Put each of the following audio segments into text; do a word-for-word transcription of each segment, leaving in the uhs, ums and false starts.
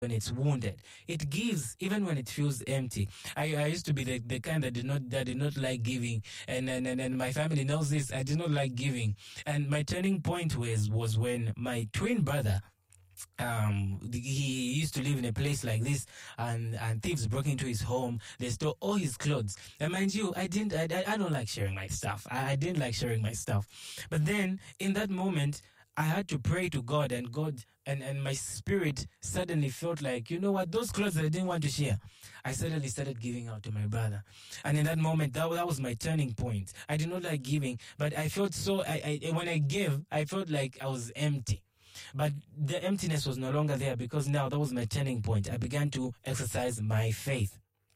when it's wounded. It gives even when it feels empty. I, I used to be the, the kind that did not that did not like giving, and, and and and my family knows this. I did not like giving, and my turning point was was when my twin brother. Um, he used to live in a place like this, and, and thieves broke into his home. They stole all his clothes. And mind you, I didn't, I, I don't like sharing my stuff. I, I didn't like sharing my stuff. But then in that moment, I had to pray to God, and God and, and my spirit suddenly felt like, you know what, those clothes that I didn't want to share, I suddenly started giving out to my brother. And in that moment, that, that was my turning point. I did not like giving, but I felt so, I, I when I gave, I felt like I was empty. But the emptiness was no longer there, because now that was my turning point. I began to exercise my faith.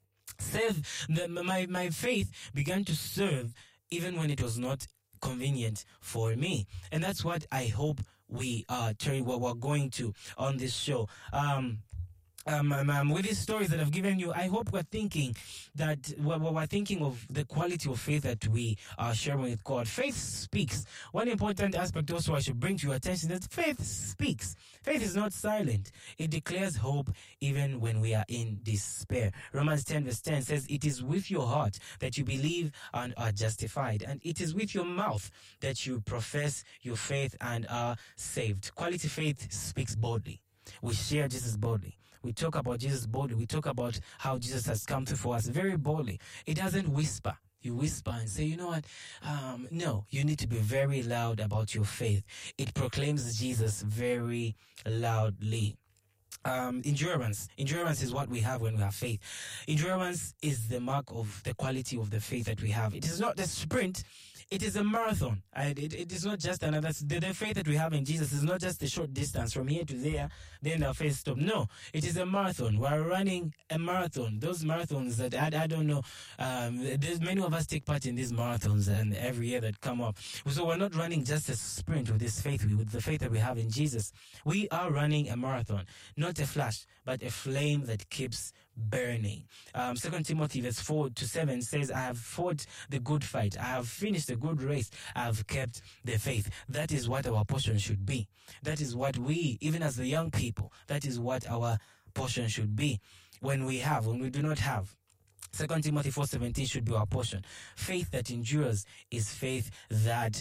Serve, the, my, my faith began to serve even when it was not convenient for me. And that's what I hope we are turning, what we're going to on this show. Um, Um, um, um, with these stories that I've given you, I hope we're thinking that we're, we're thinking of the quality of faith that we are sharing with God. Faith speaks. One important aspect also I should bring to your attention is that faith speaks. Faith is not silent. It declares hope even when we are in despair. Romans ten verse ten says, "It is with your heart that you believe and are justified, and it is with your mouth that you profess your faith and are saved." Quality faith speaks boldly. We share Jesus boldly. We talk about Jesus boldly. We talk about how Jesus has come through for us very boldly. It doesn't whisper. You whisper and say, you know what? Um, no, you need to be very loud about your faith. It proclaims Jesus very loudly. Um, endurance. Endurance is what we have when we have faith. Endurance is the mark of the quality of the faith that we have. It is not a sprint. It is a marathon. And it, it is not just another, the, the faith that we have in Jesus is not just a short distance from here to there, then our faith stop. No, it is a marathon. We're running a marathon. Those marathons that I, I don't know, um, there's many of us take part in these marathons and every year that come up. So we're not running just a sprint with this faith, with the faith that we have in Jesus. We are running a marathon, not a flash, but a flame that keeps burning. Um, Second Timothy verse four to seven says, "I have fought the good fight. I have finished the good race. I have kept the faith." That is what our portion should be. That is what we, even as the young people, that is what our portion should be. When we have, when we do not have, Second Timothy four seventeen should be our portion. Faith that endures is faith that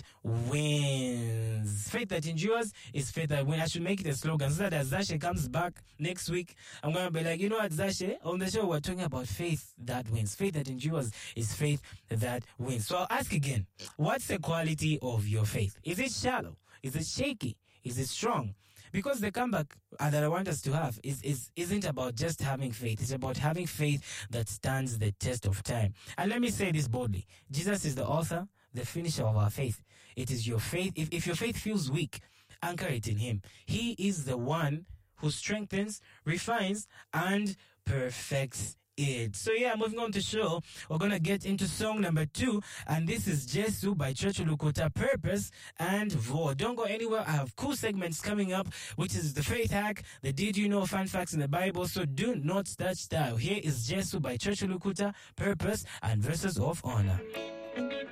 wins. Faith that endures is faith that wins. I should make it a slogan so that as Zashe comes back next week, I'm going to be like, you know what, Zashe, on the show we're talking about faith that wins. Faith that endures is faith that wins. So I'll ask again, what's the quality of your faith? Is it shallow? Is it shaky? Is it strong? Because the comeback uh, that I want us to have is, is, isn't about just having faith. It's about having faith that stands the test of time. And let me say this boldly. Jesus is the author, the finisher of our faith. It is your faith. If, if your faith feels weak, anchor it in Him. He is the one who strengthens, refines, and perfects it. So yeah, moving on to show, we're gonna get into song number two, and this is Jesu by Church Lukuta, Purpose and Vo. Don't go anywhere. I have cool segments coming up, which is the faith hack, the did you know fun facts in the Bible. So do not touch dial. Here is Jesu by Church Lukuta, Purpose and Verses of Honor.